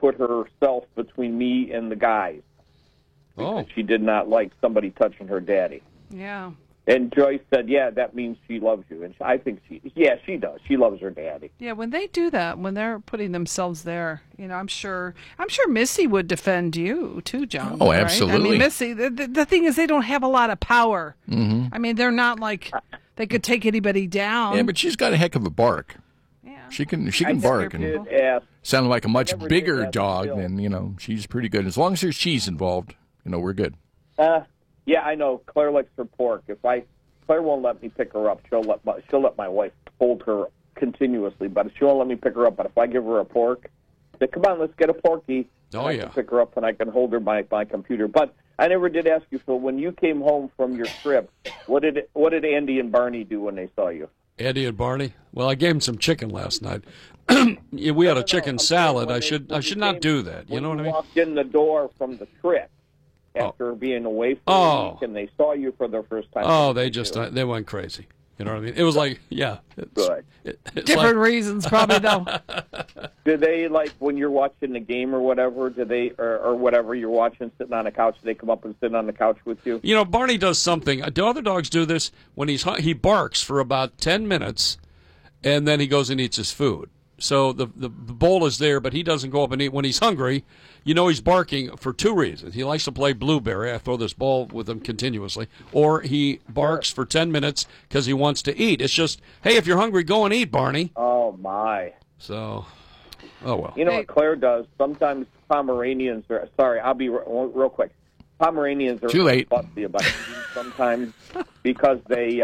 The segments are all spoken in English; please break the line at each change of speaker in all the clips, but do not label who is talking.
put herself between me and the guys. Because she did not like somebody touching her daddy.
Yeah.
And Joyce said, yeah, that means she loves you. And I think she does. She loves her daddy.
Yeah, when they do that, when they're putting themselves there, I'm sure Missy would defend you too, John.
Oh,
right?
absolutely.
I mean, Missy, the thing is they don't have a lot of power.
Mm-hmm.
I mean, they're not like they could take anybody down.
Yeah, but she's got a heck of a bark.
Yeah.
She can bark and sound like a much bigger dog than, she's pretty good. As long as there's cheese involved, we're good.
Yeah, I know. Claire likes her pork. Claire won't let me pick her up. She'll let my wife hold her continuously, but she won't let me pick her up. But if I give her a pork, say, "Come on, let's get a porky." I can pick her up and I can hold her by my computer. But I never did ask you, Phil. When you came home from your trip, what did Andy and Barney do when they saw you?
Andy and Barney? Well, I gave him some chicken last night. We had a chicken salad. I should not do that. You know what I mean?
Walked in the door from the trip. After being away for a week, and they saw you for the first time.
Oh, they went crazy. You know what I mean? It was like, yeah.
Good.
Different reasons, probably, though.
Do they, when you're watching the game or whatever, or whatever you're watching, sitting on the couch, do they come up and sit on the couch with you?
Barney does something. Do other dogs do this? When he barks for about 10 minutes, and then he goes and eats his food. So the bowl is there, but he doesn't go up and eat. When he's hungry, he's barking for two reasons. He likes to play blueberry. I throw this ball with him continuously. Or he barks for 10 minutes because he wants to eat. It's just, hey, if you're hungry, go and eat, Barney.
Oh, my.
So, oh, well.
You know what Claire does? Sometimes Pomeranians are, sorry, I'll be real quick. Pomeranians are
too late.
Fussy about eating sometimes because they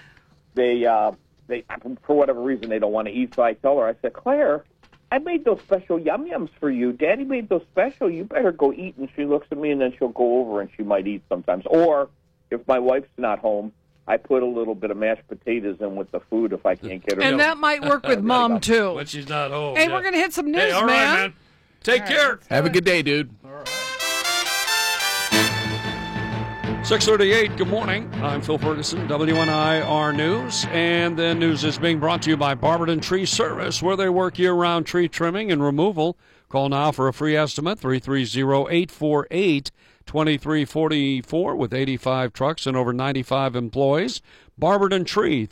for whatever reason, they don't want to eat. So I tell her, I said, Claire, I made those special yum-yums for you. Daddy made those special. You better go eat. And she looks at me, and then she'll go over, and she might eat sometimes. Or if my wife's not home, I put a little bit of mashed potatoes in with the food if I can't get her.
And that might work with Mom, too.
When she's not home.
Hey, we're going to hit some news,
all right, man. Take care.
Have a good day, dude.
All right. 6:38, good morning. I'm Phil Ferguson, WNIR News. And the news is being brought to you by Barberton Tree Service, where they work year-round tree trimming and removal. Call now for a free estimate, 330-848-2344, with 85 trucks and over 95 employees. Barberton Tree,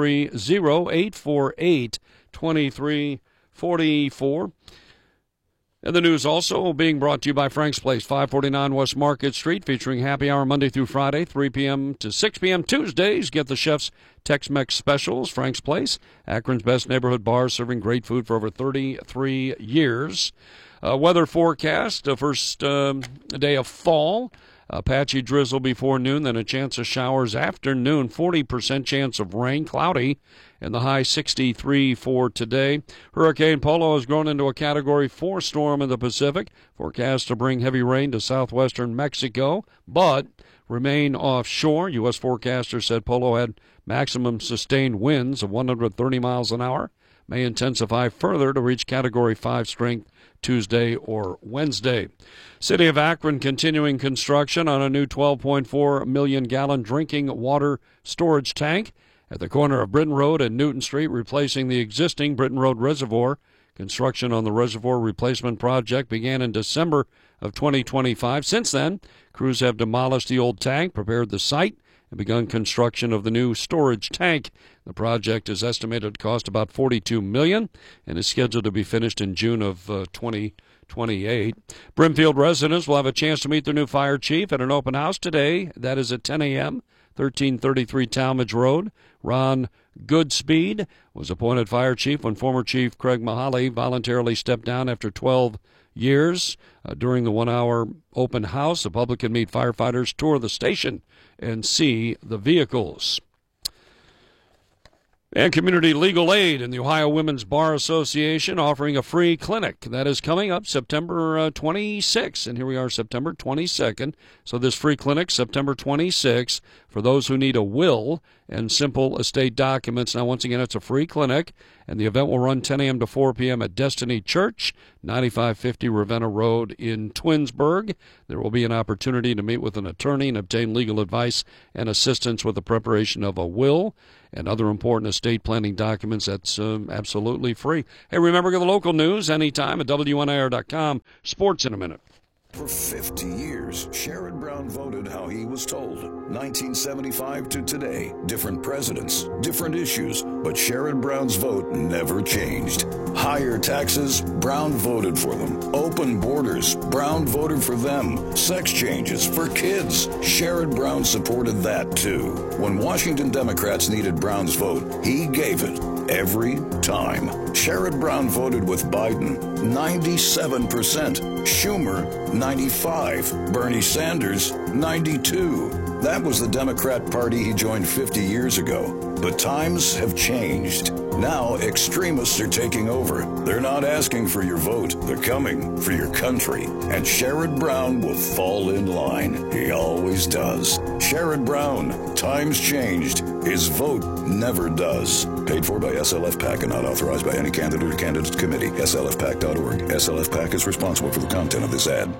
330-848-2344. And the news also being brought to you by Frank's Place, 549 West Market Street, featuring happy hour Monday through Friday, 3 p.m. to 6 p.m. Tuesdays. Get the chef's Tex-Mex specials. Frank's Place, Akron's best neighborhood bar, serving great food for over 33 years. Weather forecast, the first day of fall. Patchy drizzle before noon, then a chance of showers after noon. 40% chance of rain, cloudy, and the high 63 for today. Hurricane Polo has grown into a Category 4 storm in the Pacific. Forecast to bring heavy rain to southwestern Mexico, but remain offshore. U.S. forecasters said Polo had maximum sustained winds of 130 miles an hour. May intensify further to reach Category 5 strength Tuesday or Wednesday. City of Akron continuing construction on a new 12.4 million gallon drinking water storage tank at the corner of Britton Road and Newton Street, replacing the existing Britton Road Reservoir. Construction on the reservoir replacement project began in December of 2025. Since then, crews have demolished the old tank, prepared the site, and begun construction of the new storage tank. The project is estimated to cost about $42 million and is scheduled to be finished in June of 2028. Brimfield residents will have a chance to meet their new fire chief at an open house today. That is at 10 a.m., 1333 Talmadge Road. Ron Goodspeed was appointed fire chief when former Chief Craig Mahaly voluntarily stepped down after 12 years. During the 1-hour open house, the public can meet firefighters, tour the station, and see the vehicles. And Community Legal Aid and the Ohio Women's Bar Association offering a free clinic. That is coming up September 26th. And here we are, September 22nd. So this free clinic, September 26th, for those who need a will and simple estate documents. Now, once again, it's a free clinic, and the event will run 10 a.m. to 4 p.m. at Destiny Church, 9550 Ravenna Road in Twinsburg. There will be an opportunity to meet with an attorney and obtain legal advice and assistance with the preparation of a will and other important estate planning documents. That's absolutely free. Hey, remember, get the local news anytime at WNIR.com. Sports in a minute.
For 50 years, Sherrod Brown voted how he was told. 1975 to today, different presidents, different issues, but Sherrod Brown's vote never changed. Higher taxes, Brown voted for them. Open borders, Brown voted for them. Sex changes for kids, Sherrod Brown supported that too. When Washington Democrats needed Brown's vote, he gave it. Every time. Sherrod Brown voted with Biden, 97%. Schumer, 95. Bernie Sanders, 92. That was the Democrat Party he joined 50 years ago. But times have changed. Now extremists are taking over. They're not asking for your vote. They're coming for your country. And Sherrod Brown will fall in line. He always does. Sherrod Brown, times changed. His vote never does. Paid for by SLF PAC and not authorized by any candidate or candidate committee. SLFPAC.org. SLF PAC is responsible for the content of this ad.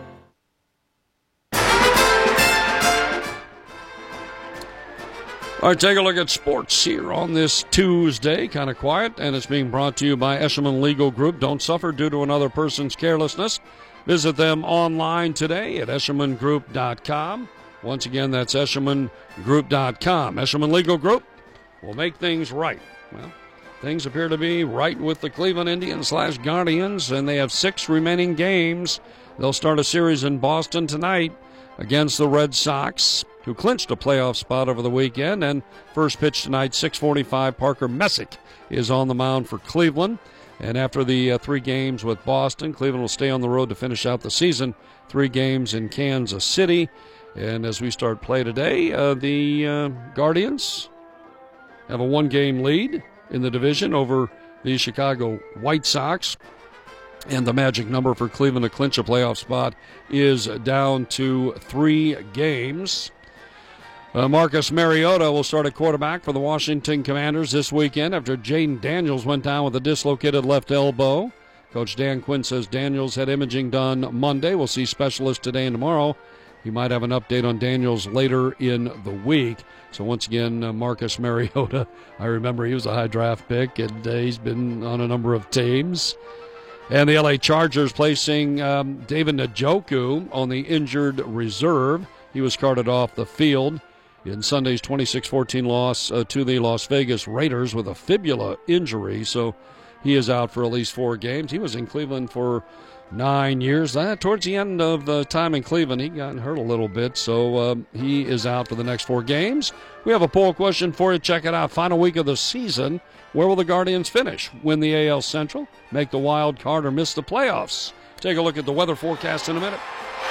All right, take a look at sports here on this Tuesday. Kind of quiet, and it's being brought to you by Eshelman Legal Group. Don't suffer due to another person's carelessness. Visit them online today at eshelmangroup.com. Once again, that's eshelmangroup.com. Eshelman Legal Group will make things right. Well, things appear to be right with the Cleveland Indians / Guardians, and they have 6 remaining games. They'll start a series in Boston tonight against the Red Sox, who clinched a playoff spot over the weekend. And first pitch tonight, 6:45, Parker Messick is on the mound for Cleveland. And after the 3 games with Boston, Cleveland will stay on the road to finish out the season. 3 games in Kansas City. And as we start play today, the Guardians have a 1-game lead in the division over the Chicago White Sox. And the magic number for Cleveland to clinch a playoff spot is down to 3 games. Marcus Mariota will start at quarterback for the Washington Commanders this weekend after Jaden Daniels went down with a dislocated left elbow. Coach Dan Quinn says Daniels had imaging done Monday. We'll see specialists today and tomorrow. He might have an update on Daniels later in the week. So once again, Marcus Mariota, I remember he was a high draft pick, and he's been on a number of teams. And the LA Chargers placing David Njoku on the injured reserve. He was carted off the field in Sunday's 26-14 loss to the Las Vegas Raiders with a fibula injury. So he is out for at least 4 games. He was in Cleveland for 9 years. Towards the end of the time in Cleveland, he got hurt a little bit, so he is out for the next 4 games. We have a poll question for you. Check it out. Final week of the season. Where will the Guardians finish? Win the AL Central, make the wild card, or miss the playoffs? Take a look at the weather forecast in a minute.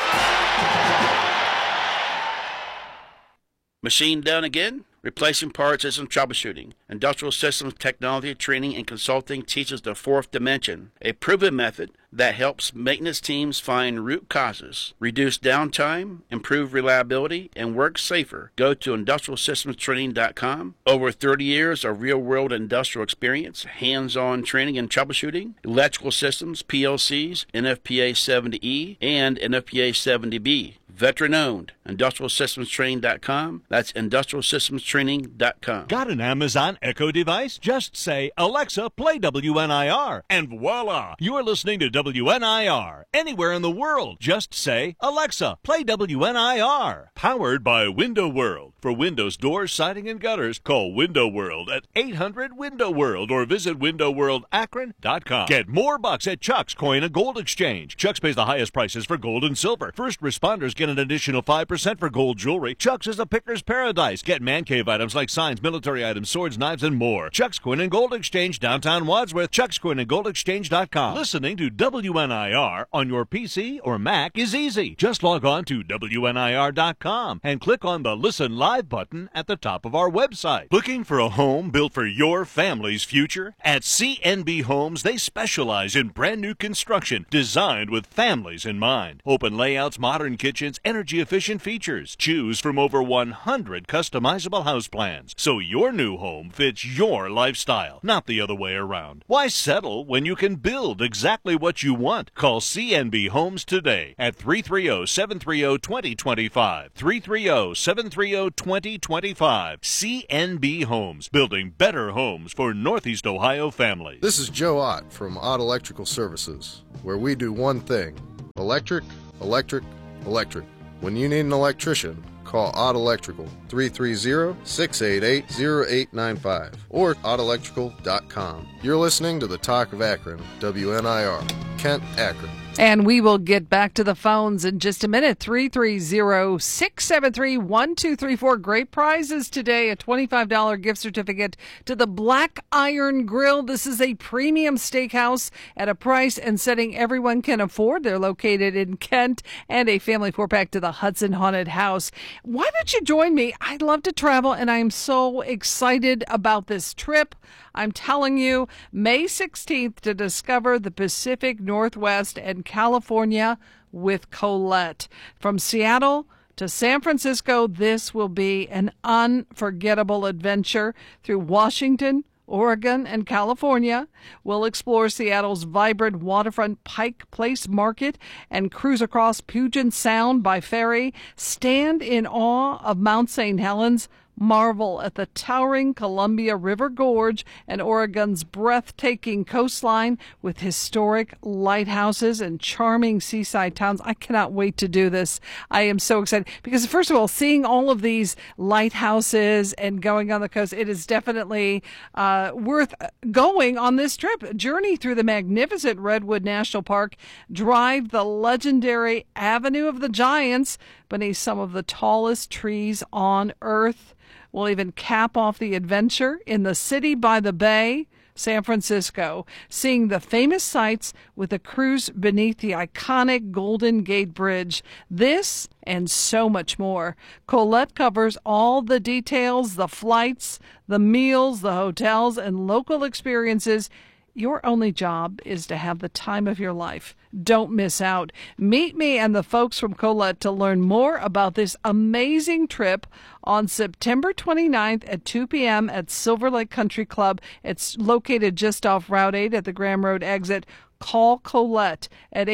Machine down again? Replacing parts isn't troubleshooting. Industrial Systems Technology Training and Consulting teaches the 4th dimension, a proven method that helps maintenance teams find root causes, reduce downtime, improve reliability, and work safer. Go to industrialsystemstraining.com. Over 30 years of real-world industrial experience, hands-on training and troubleshooting, electrical systems, PLCs, NFPA 70E, and NFPA 70B. Veteran-owned. IndustrialSystemsTraining.com. That's IndustrialSystemsTraining.com.
Got an Amazon Echo device? Just say, Alexa, play WNIR. And voila! You're listening to WNIR. Anywhere in the world. Just say, Alexa, play WNIR. Powered by Window World. For windows, doors, siding, and gutters, call Window World at 800-WINDOW-WORLD or visit WindowWorldAkron.com. Get more bucks at Chuck's Coin and Gold Exchange. Chuck's pays the highest prices for gold and silver. First responders get an additional 5% for gold jewelry. Chuck's is a picker's paradise. Get man cave items like signs, military items, swords, knives, and more. Chuck's Coin and Gold Exchange, downtown Wadsworth. Chuck'sCoinandGoldExchange.com. Listening to WNIR on your PC or Mac is easy. Just log on to WNIR.com and click on the Listen Live button at the top of our website. Looking for a home built for your family's future? At CNB Homes, they specialize in brand new construction designed with families in mind. Open layouts, modern kitchens, energy-efficient features. Choose from over 100 customizable house plans, so your new home fits your lifestyle, not the other way around. Why settle when you can build exactly what you want? Call CNB Homes today at 330-730-2025. 330-730-2025. CNB Homes, building better homes for Northeast Ohio families.
This is Joe Ott from Ott Electrical Services, where we do one thing: electric, electric, electric. When you need an electrician, call Ott Electrical, 330-688-0895, or ottelectrical.com. You're listening to the Talk of Akron, WNIR, Kent, Akron.
And we will get back to the phones in just a minute. 330-673-1234. Great prizes today. A $25 gift certificate to the Black Iron Grill. This is a premium steakhouse at a price and setting everyone can afford. They're located in Kent, and a family 4-pack to the Hudson Haunted House. Why don't you join me? I love to travel, and I am so excited about this trip. I'm telling you, May 16th to discover the Pacific Northwest and California with Colette. From Seattle to San Francisco, this will be an unforgettable adventure through Washington, Oregon, and California. We'll explore Seattle's vibrant waterfront Pike Place Market and cruise across Puget Sound by ferry. Stand in awe of Mount St. Helens. Marvel at the towering Columbia River Gorge and Oregon's breathtaking coastline with historic lighthouses and charming seaside towns. I cannot wait to do this. I am so excited because, first of all, seeing all of these lighthouses and going on the coast, it is definitely worth going on this trip. Journey through the magnificent Redwood National Park. Drive the legendary Avenue of the Giants beneath some of the tallest trees on Earth. We'll even cap off the adventure in the city by the bay, San Francisco, seeing the famous sights with a cruise beneath the iconic Golden Gate Bridge. This and so much more. Colette covers all the details, the flights, the meals, the hotels, and local experiences. Your only job is to have the time of your life. Don't miss out. Meet me and the folks from Colette to learn more about this amazing trip on September 29th at 2 p.m. at Silver Lake Country Club. It's located just off Route 8 at the Graham Road exit. Call Colette at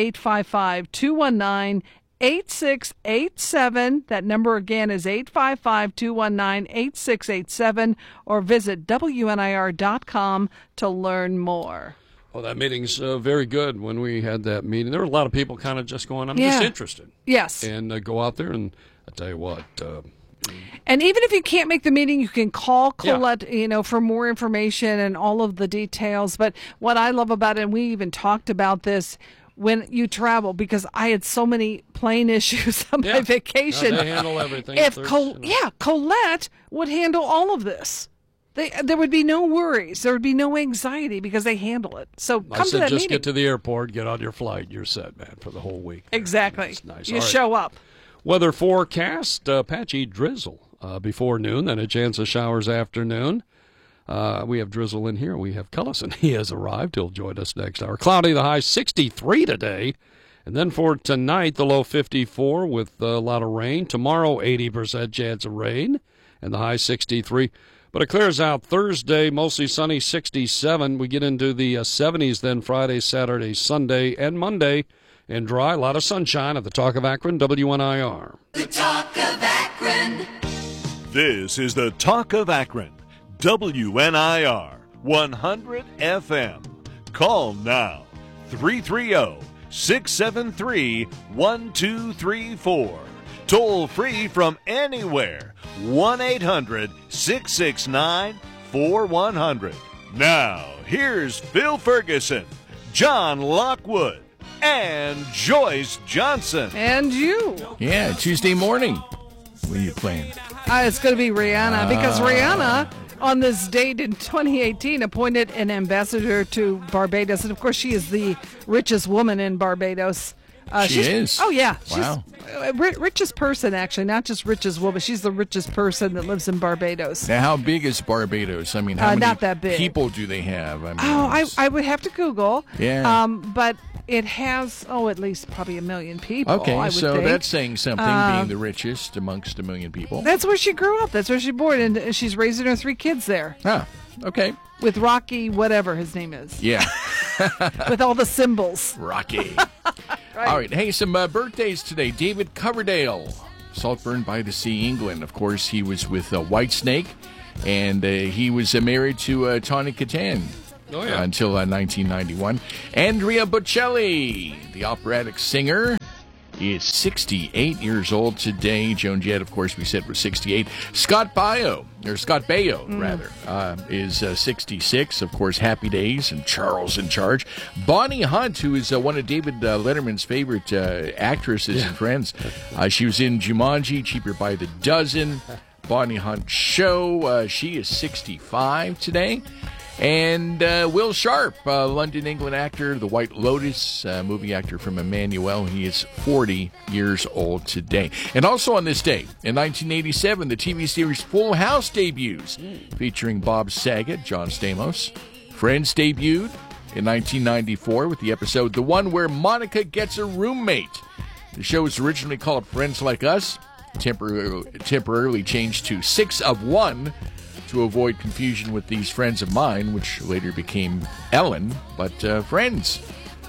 855-219-8687. That number again is 855-219-8687, or visit WNIR.com to learn more.
Well, that meeting's very good. When we had that meeting, there were a lot of people kind of just going, I'm just interested.
Yes.
And go out there, and I tell you what.
And even if you can't make the meeting, you can call Colette, for more information and all of the details. But what I love about it, and we even talked about this, when you travel, because I had so many plane issues on my vacation.
They handle everything.
Colette would handle all of this. There would be no worries. There would be no anxiety because they handle it. So come to that meeting.
Just get to the airport, get on your flight, you're set, man, for the whole week.
Exactly.
That's nice.
You show up.
Weather forecast, patchy drizzle before noon, then a chance of showers afternoon. We have drizzle in here. We have Cullison. He has arrived. He'll join us next hour. Cloudy, the high 63 today. And then for tonight, the low 54 with a lot of rain. Tomorrow, 80% chance of rain and the high 63. But it clears out Thursday, mostly sunny, 67. We get into the 70s then Friday, Saturday, Sunday, and Monday. And dry, a lot of sunshine at the Talk of Akron, WNIR.
The Talk of Akron.
This is the Talk of Akron, WNIR 100 FM. Call now, 330-673-1234. Toll free from anywhere, 1-800-669-4100. Now, here's Phil Ferguson, John Lockwood, and Joyce Johnson.
And you.
Yeah, Tuesday morning. What are you playing?
It's going to be Rihanna, because Rihanna, on this date in 2018, appointed an ambassador to Barbados. And, of course, she is the richest woman in Barbados.
She is?
Oh, yeah.
Wow.
She's richest person, actually, not just richest woman. She's the richest person that lives in Barbados.
Now, how big is Barbados? I mean, how many
not that big.
people do they have? I mean,
I would have to Google.
Yeah.
But it has, at least probably 1 million people.
Okay,
I would
so
think.
that's saying something, being the richest amongst 1 million people.
That's where she grew up. That's where she born, and she's raising her 3 kids there.
Ah, okay.
With Rocky, whatever his name is.
Yeah.
With all the symbols.
Rocky.
Right.
All right. Hey, some birthdays today. David Coverdale, Saltburn by the Sea, England. Of course, he was with Whitesnake, and he was married to Tawny Kitaen.
Oh, yeah.
Until 1991. Andrea Bocelli, the operatic singer, is 68 years old today. Joan Jett, of course, we said was 68. Scott Baio, is 66. Of course, Happy Days and Charles in Charge. Bonnie Hunt, who is one of David Letterman's favorite actresses and friends. She was in Jumanji, Cheaper by the Dozen. Bonnie Hunt Show. She is 65 today. And Will Sharp, London, England actor, The White Lotus, movie actor from Emmanuel. He is 40 years old today. And also on this day, in 1987, the TV series Full House debuts, featuring Bob Saget, John Stamos. Friends debuted in 1994 with the episode The One Where Monica Gets a Roommate. The show was originally called Friends Like Us, temporarily changed to 6 of 1, to avoid confusion with These Friends of Mine, which later became Ellen, but Friends,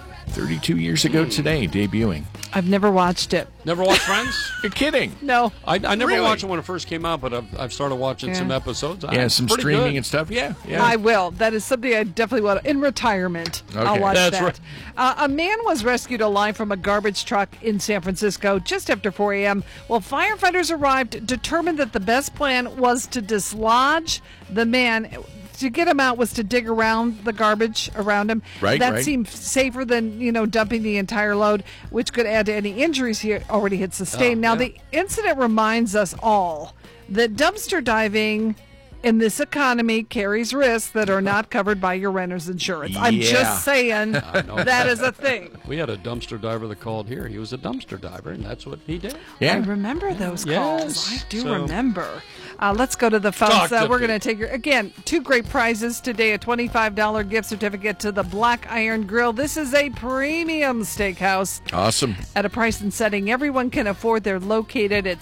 32 years ago today, debuting.
I've never watched it.
Never watched Friends?
You're kidding.
No.
I never
Really?
watched it when it first came out, but I've started watching some episodes.
Some
Pretty
streaming
good.
and stuff. Yeah.
I will. That is something I definitely want to. In retirement, I'll
Okay.
watch
That's
that.
right.
A man was rescued alive from a garbage truck in San Francisco just after 4 a.m. Well, firefighters arrived, determined that the best plan was to dislodge the man. To get him out was to dig around the garbage around him.
Right,
that
right.
seemed safer than, dumping the entire load, which could add to any injuries he already had sustained. Now, the incident reminds us all that dumpster diving in this economy carries risks that are not covered by your renter's insurance. I'm
Yeah.
just saying that is a thing.
We had a dumpster diver that called here. He was a dumpster diver, and that's what he did.
Yeah.
I remember those
Yes.
calls. I do
So-
remember. Let's go to the phones.
Talk to
We're
me.
going to take again, 2 great prizes today, a $25 gift certificate to the Black Iron Grill. This is a premium steakhouse
Awesome.
at a price and setting everyone can afford. They're located at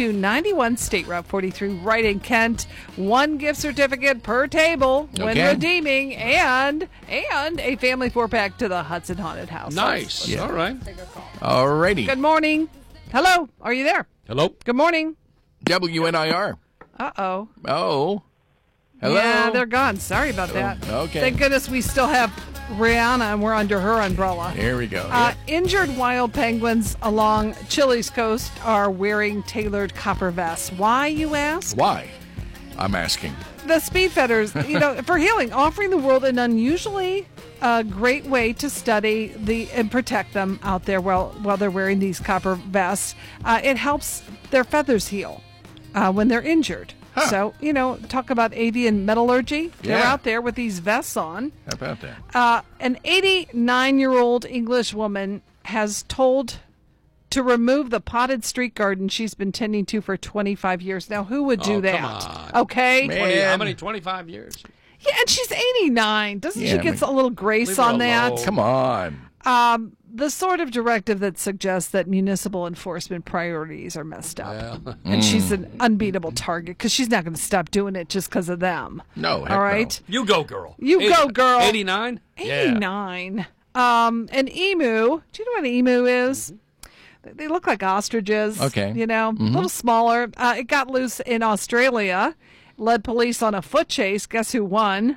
7291 State Route 43 right in Kent. 1 gift certificate per table when
Okay.
redeeming, and a family 4-pack to the Hudson Haunted House.
Nice.
Yeah.
All right.
All righty.
Good morning. Hello. Are you there?
Hello.
Good morning.
WNIR.
Uh-oh.
Oh. Hello.
Yeah, they're gone. Sorry about that.
okay.
Thank goodness we still have Rihanna and we're under her umbrella.
There we go.
Injured wild penguins along Chile's coast are wearing tailored copper vests. Why, you ask?
Why? I'm asking.
The speedfetters, for healing, offering the world an unusually great way to study and protect them out there while they're wearing these copper vests. It helps their feathers heal when they're injured.
Huh.
So, talk about avian metallurgy. They're
Yeah.
out there with these vests on.
How about that?
An 89-year-old English woman has told to remove the potted street garden she's been tending to for 25 years. Now, who would do that?
Come on.
Okay.
Man.
How many? 25 years?
Yeah, and she's 89. Doesn't she
Yeah,
get
I mean,
a little grace
leave her
on that?
alone.
Come on.
The sort of directive that suggests that municipal enforcement priorities are messed up.
Well,
And she's an unbeatable target because she's not going to stop doing it just because of them.
No, heck
All right?
you go, girl.
You go, girl.
89?
89. An emu. Do you know what an emu is? They look like ostriches.
Okay.
A little smaller. It got loose in Australia, led police on a foot chase. Guess who won?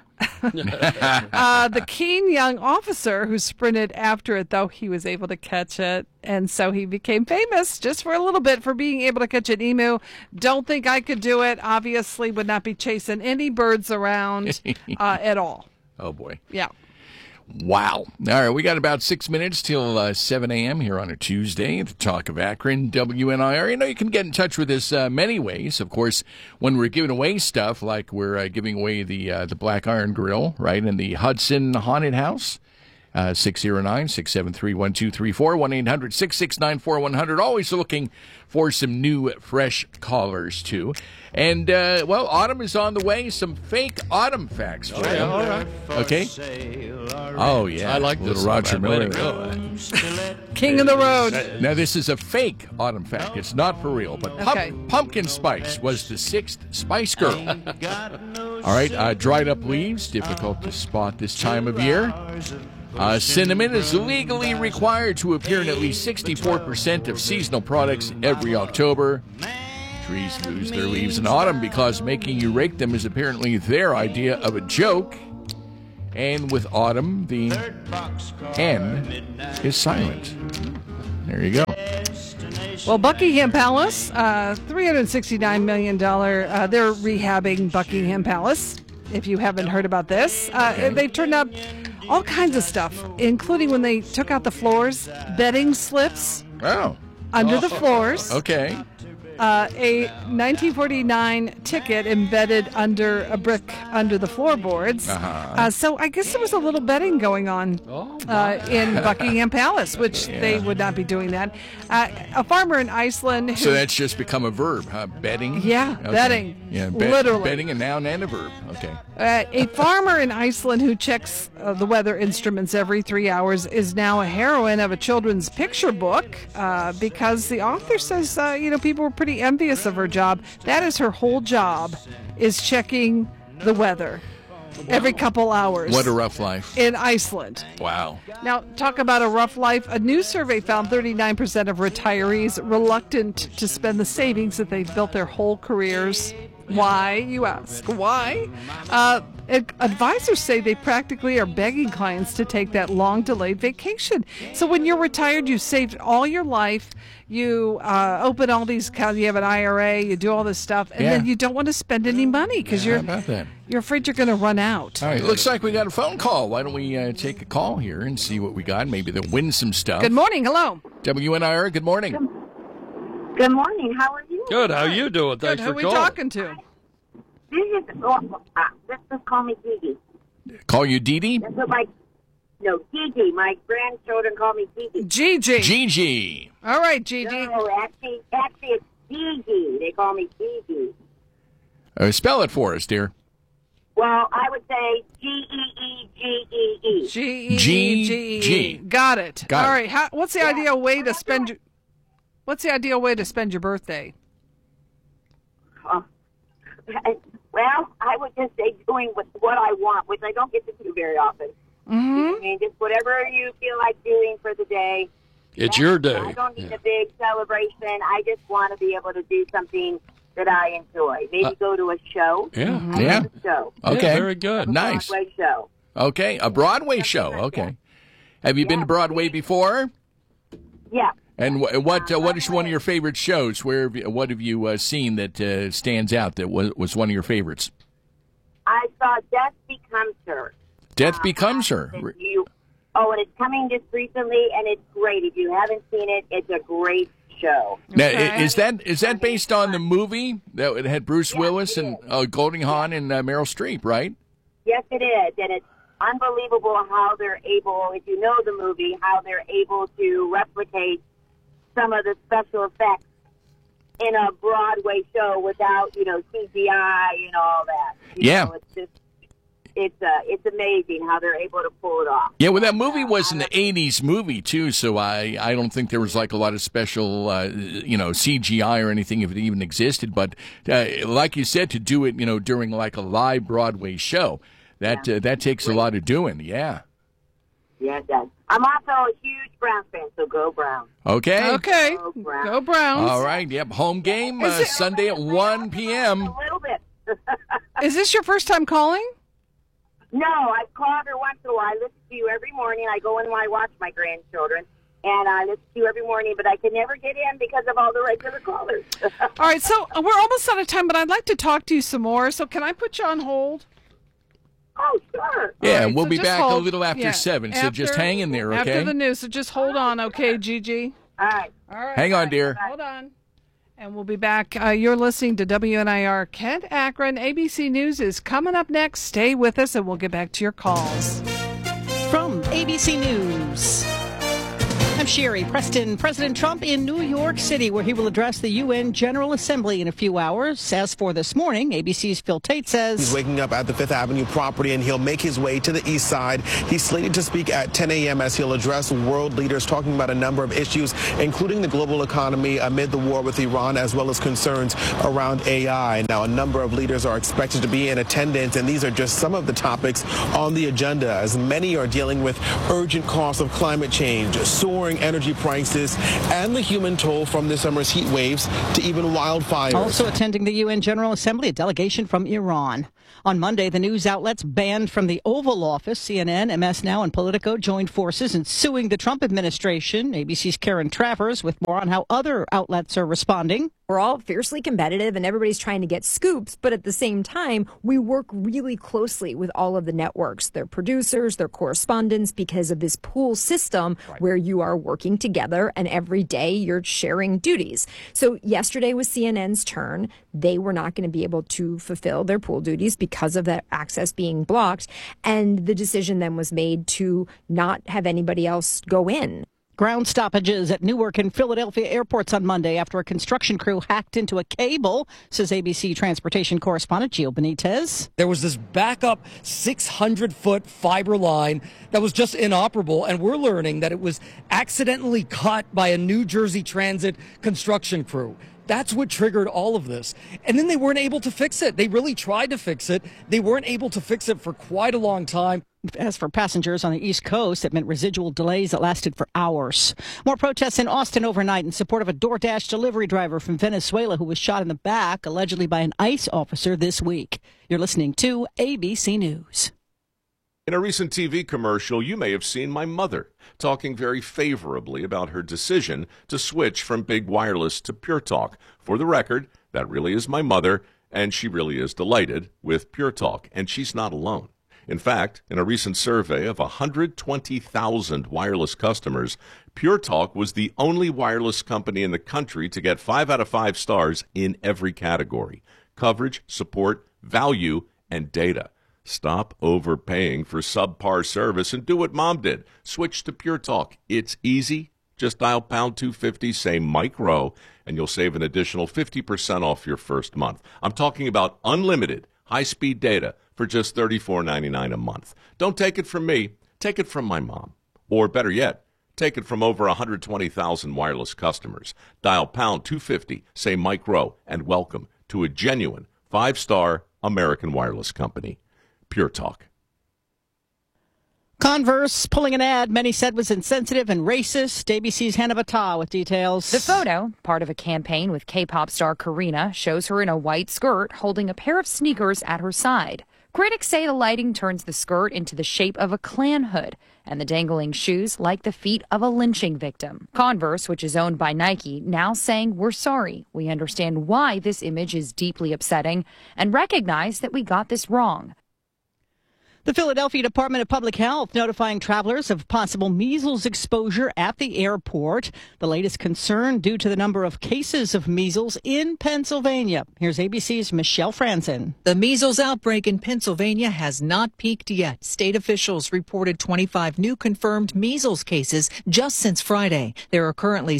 The keen young officer who sprinted after it, though, he was able to catch it. And so he became famous just for a little bit for being able to catch an emu. Don't think I could do it. Obviously would not be chasing any birds around at all.
Oh, boy.
Yeah.
Wow. All right, we got about 6 minutes till 7 a.m. here on a Tuesday at the Talk of Akron, WNIR. You can get in touch with us many ways. Of course, when we're giving away stuff, like we're giving away the Black Iron Grill, right, and the Hudson Haunted House. 609-673-1234, 1-800-669-4100. Always looking for some new, fresh callers, too. And, well, autumn is on the way. Some fake autumn facts for you.
All right.
Okay? Oh, yeah.
I like
Little
this.
Roger
Way to
Miller.
go.
King of the road.
Now, this is a fake autumn fact. It's not for real. But
Okay.
pumpkin spice was the 6th Spice Girl. All right. Dried up leaves, difficult to spot this time of year. Cinnamon is legally required to appear in at least 64% of seasonal products every October. Trees lose their leaves in autumn because making you rake them is apparently their idea of a joke. And with autumn, the N is silent. There you go.
Well, Buckingham Palace, $369 million. They're rehabbing Buckingham Palace, if you haven't heard about this. They've turned up all kinds of stuff, including when they took out the floors, bedding slips under the floors.
Okay.
A 1949 ticket embedded under a brick under the floorboards. So I guess there was a little betting going on in Buckingham Palace, which they would not be doing that. A farmer in Iceland.
So that's just become a verb, huh? Betting?
Yeah,
Okay.
betting.
Yeah,
literally.
Betting, a noun and a verb. Okay.
A farmer in Iceland who checks the weather instruments every 3 hours is now a heroine of a children's picture book because the author says, people were pretty envious of her job. That is her whole job, is checking the weather every couple hours.
What a rough life.
In Iceland.
Wow.
Now, talk about a rough life. A new survey found 39% of retirees reluctant to spend the savings that they've built their whole careers. Why, you ask? Why? Advisors say they practically are begging clients to take that long delayed vacation. So when you're retired, you saved all your life. You open all these accounts. You have an IRA. You do all this stuff, and then you don't want to spend any money because you're afraid you're going to run out.
All right, looks like we got a phone call. Why don't we take a call here and see what we got? Maybe they'll win some stuff.
Good morning. Hello.
WNIR, good morning.
Good morning. How are you?
Good. How you doing? Thanks
Who
for
are we
calling.
talking to?
This is call me Gigi.
Call you Dee Dee?
That's what Gigi. My grandchildren call me Gigi.
Gigi.
Gigi.
All right, Gigi.
No, actually it's Gigi. They call me Gigi.
Spell it for us, dear.
Well, I would say Geegee.
G-E-G-E. Got it.
Got
All
it.
right. What's the ideal way to spend your birthday?
Well, I would just say doing what I want, which I don't get to do very often.
Mm-hmm.
I mean, just whatever you feel like doing for the day.
It's your day.
I don't need a big celebration. I just want to be able to do something that I enjoy. Maybe go to a show.
Yeah.
Yeah.
A show.
Okay.
Yeah, very good.
Nice.
Broadway show.
Okay, a Broadway show. Okay. Have you been to Broadway before?
Yeah.
And what is one of your favorite shows? What have you seen that stands out that was one of your favorites?
I saw Death Becomes Her.
Death Becomes Her.
And it's coming just recently, and it's great. If you haven't seen it, it's a great show.
Now, is that based on the movie that it had Bruce Willis and Goldie Hawn and Meryl Streep, right?
Yes, it is, and it's unbelievable how they're able, if you know the movie, how they're able to replicate some of the special effects in a Broadway show without, CGI and all that. It's amazing how they're able to pull it off.
Yeah, well, that movie was an 80s movie, too, so I don't think there was, like, a lot of special, CGI or anything if it even existed. But like you said, to do it, during, like, a live Broadway show, that takes a lot of doing, yeah.
Yeah, it does. I'm also a huge Browns fan, so go Browns.
Okay.
Okay.
Go
Browns.
All right, yep, home game Sunday at 1 p.m.
A little bit.
Is this your first time calling?
No, I've called her once in a while. I listen to you every morning. I go in and I watch my grandchildren, and I listen to you every morning, but I can never get in because of all the regular callers.
All right, so we're almost out of time, but I'd like to talk to you some more. So can I put you on hold?
Oh, sure.
Yeah,
right,
we'll
so
be
just
back
hold.
a little after 7, so just hang in there, okay?
After the news, so just hold on, okay, Gigi?
All right.
Hang on, dear.
Hold on. And we'll be back. You're listening to WNIR Kent Akron. ABC News is coming up next. Stay with us, and we'll get back to your calls.
From ABC News. I'm Sherry Preston. President Trump in New York City, where he will address the UN General Assembly in a few hours. As for this morning, ABC's Phil Tate says
he's waking up at the Fifth Avenue property, and he'll make his way to the east side. He's slated to speak at 10 a.m. as he'll address world leaders, talking about a number of issues, including the global economy amid the war with Iran, as well as concerns around AI. Now, a number of leaders are expected to be in attendance, and these are just some of the topics on the agenda, as many are dealing with urgent costs of climate change, soaring energy prices, and the human toll from this summer's heat waves to even wildfires.
Also attending the UN General Assembly, a delegation from Iran. On Monday, the news outlets banned from the Oval Office. CNN, MS Now, and Politico joined forces in suing the Trump administration. ABC's Karen Travers with more on how other outlets are responding.
We're all fiercely competitive and everybody's trying to get scoops, but at the same time, we work really closely with all of the networks, their producers, their correspondents, because of this pool system where you are working together and every day you're sharing duties. So yesterday was CNN's turn. They were not going to be able to fulfill their pool duties because of that access being blocked. And the decision then was made to not have anybody else go in.
Ground stoppages at Newark and Philadelphia airports on Monday after a construction crew hacked into a cable, says ABC transportation correspondent Gio Benitez.
There was this backup 600-foot fiber line that was just inoperable, and we're learning that it was accidentally cut by a New Jersey Transit construction crew. That's what triggered all of this. And then they weren't able to fix it. They really tried to fix it. They weren't able to fix it for quite a long time.
As for passengers on the East Coast, it meant residual delays that lasted for hours. More protests in Austin overnight in support of a DoorDash delivery driver from Venezuela who was shot in the back, allegedly by an ICE officer this week. You're listening to ABC News.
In a recent TV commercial, you may have seen my mother talking very favorably about her decision to switch from Big Wireless to Pure Talk. For the record, that really is my mother, and she really is delighted with Pure Talk, and she's not alone. In fact, in a recent survey of 120,000 wireless customers, Pure Talk was the only wireless company in the country to get 5 out of 5 stars in every category: coverage, support, value, and data. Stop overpaying for subpar service and do what Mom did. Switch to Pure Talk. It's easy. Just dial pound 250, say Mike Rowe, and you'll save an additional 50% off your first month. I'm talking about unlimited high-speed data for just $34.99 a month. Don't take it from me. Take it from my mom. Or better yet, take it from over 120,000 wireless customers. Dial pound 250, say Mike Rowe, and welcome to a genuine 5-star American wireless company. Pure Talk.
Converse pulling an ad many said was insensitive and racist. ABC's Hannah Battah with details.
The photo, part of a campaign with K-pop star Karina, shows her in a white skirt holding a pair of sneakers at her side. Critics say the lighting turns the skirt into the shape of a Klan hood and the dangling shoes like the feet of a lynching victim. Converse, which is owned by Nike, now saying, "We're sorry. We understand why this image is deeply upsetting and recognize that we got this wrong."
The Philadelphia Department of Public Health notifying travelers of possible measles exposure at the airport. The latest concern due to the number of cases of measles in Pennsylvania. Here's ABC's Michelle Franzen.
The measles outbreak in Pennsylvania has not peaked yet. State officials reported 25 new confirmed measles cases just since Friday. There are currently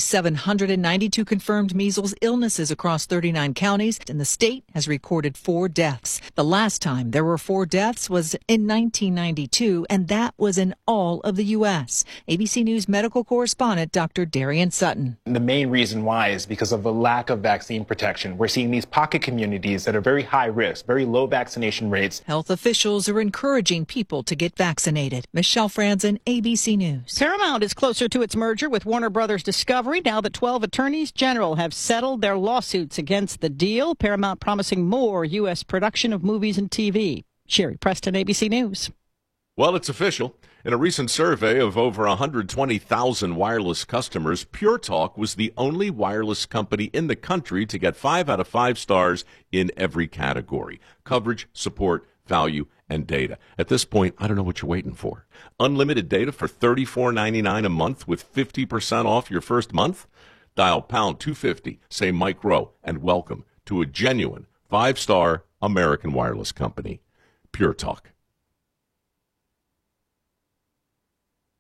792 confirmed measles illnesses across 39 counties, and the state has recorded 4 deaths. The last time there were 4 deaths was in 1992, and that was in all of the U.S. ABC News medical correspondent Dr. Darian Sutton.
The main reason why is because of the lack of vaccine protection. We're seeing these pocket communities that are very high risk, very low vaccination rates.
Health officials are encouraging people to get vaccinated. Michelle Franzen, ABC News.
Paramount is closer to its merger with Warner Brothers Discovery now that 12 attorneys general have settled their lawsuits against the deal. Paramount promising more U.S. production of movies and TV. Sherry Preston, ABC News.
Well, it's official. In a recent survey of over 120,000 wireless customers, Pure Talk was the only wireless company in the country to get 5 out of 5 stars in every category: coverage, support, value, and data. At this point, I don't know what you're waiting for. Unlimited data for $34.99 a month with 50% off your first month? Dial pound 250, say Mike Rowe, and welcome to a genuine 5-star American wireless company. Pure Talk.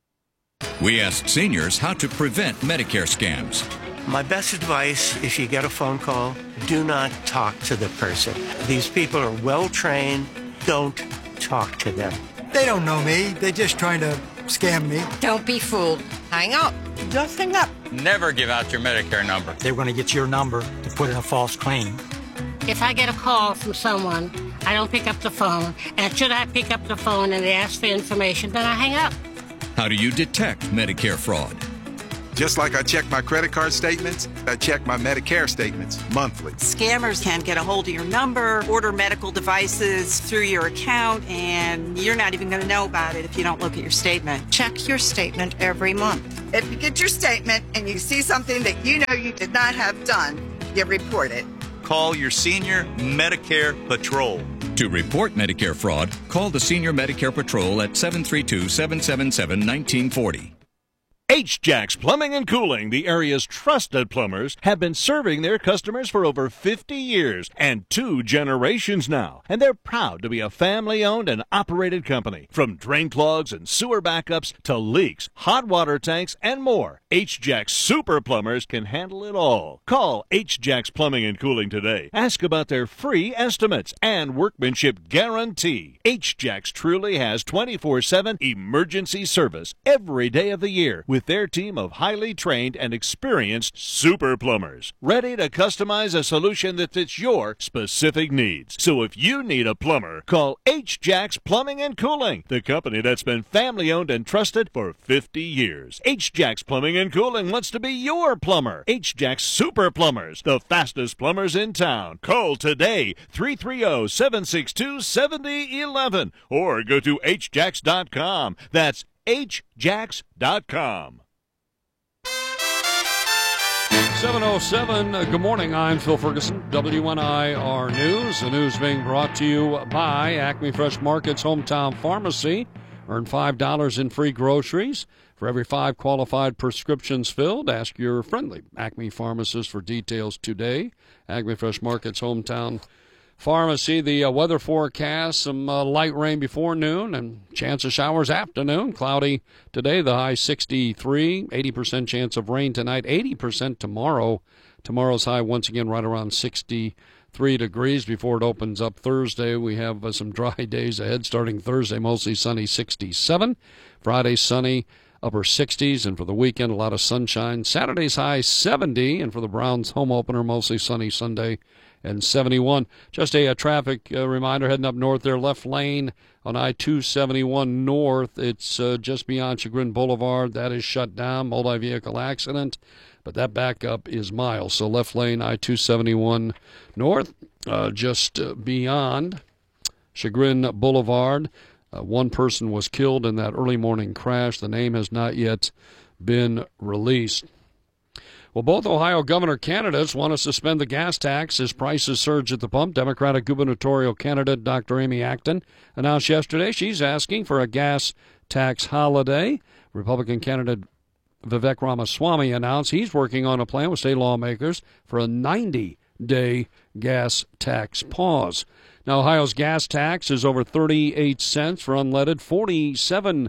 We asked seniors how to prevent Medicare scams.
My best advice, if you get a phone call, do not talk to the person. These people are well trained. Don't talk to them.
They don't know me. They're just trying to scam me.
Don't be fooled. Hang up. Just hang up.
Never give out your Medicare number.
They're going to get your number to put in a false claim.
If I get a call from someone, I don't pick up the phone. And should I pick up the phone and they ask for information, then I hang up.
How do you detect Medicare fraud?
Just like I check my credit card statements, I check my Medicare statements monthly.
Scammers can get a hold of your number, order medical devices through your account, and you're not even going to know about it if you don't look at your statement.
Check your statement every month.
If you get your statement and you see something that you know you did not have done, you report it.
Call your senior Medicare Patrol.
To report Medicare fraud, call the Senior Medicare Patrol at 732-777-1940.
H-Jacks Plumbing and Cooling, the area's trusted plumbers, have been serving their customers for over 50 years and 2 generations now. And they're proud to be a family-owned and operated company. From drain clogs and sewer backups to leaks, hot water tanks, and more, H-Jacks Super Plumbers can handle it all. Call H-Jacks Plumbing and Cooling today. Ask about their free estimates and workmanship guarantee. H-Jacks truly has 24/7 emergency service every day of the year, with their team of highly trained and experienced super plumbers, ready to customize a solution that fits your specific needs. So if you need a plumber, call H-Jacks Plumbing and Cooling, the company that's been family-owned and trusted for 50 years. H-Jacks Plumbing and Cooling wants to be your plumber. H-Jacks Super Plumbers, the fastest plumbers in town. Call today, 330-762-7011, or go to hjacks.com. That's hjacks.com.
7:07. Good morning. I'm Phil Ferguson. WNIR News. The news being brought to you by Acme Fresh Market's Hometown Pharmacy. Earn $5 in free groceries for every 5 qualified prescriptions filled. Ask your friendly Acme pharmacist for details today. Acme Fresh Market's Hometown Pharmacy. The weather forecast, some light rain before noon and chance of showers afternoon. Cloudy today, the high 63, 80% chance of rain tonight, 80% tomorrow. Tomorrow's high once again right around 63 degrees before it opens up Thursday. We have some dry days ahead starting Thursday, mostly sunny, 67. Friday, sunny, upper 60s, and for the weekend, a lot of sunshine. Saturday's high 70, and for the Browns home opener, mostly sunny Sunday and 71. Just a traffic reminder heading up north there, left lane on I-271 north. It's just beyond Chagrin Boulevard. That is shut down, multi-vehicle accident, but that backup is miles. So left lane I-271 north, just beyond Chagrin Boulevard. One person was killed in that early morning crash. The name has not yet been released. Well, both Ohio governor candidates want to suspend the gas tax as prices surge at the pump. Democratic gubernatorial candidate Dr. Amy Acton announced yesterday she's asking for a gas tax holiday. Republican candidate Vivek Ramaswamy announced he's working on a plan with state lawmakers for a 90-day gas tax pause. Now, Ohio's gas tax is over 38 cents for unleaded, 47